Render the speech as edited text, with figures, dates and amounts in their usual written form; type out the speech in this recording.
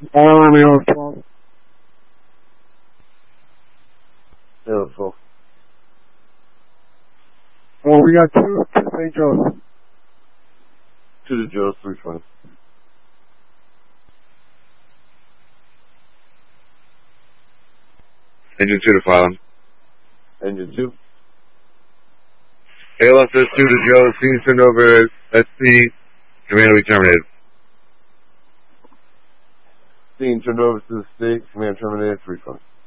Romeo 12. Beautiful. Well, we got two to St. Joe's. 2 to Joe's, 320. Engine 2 to Phylum. Engine 2. ALS says 2 to Joe. Scene turned over. SC. Command will be terminated. Scene turned over to the state. Command terminated, 320.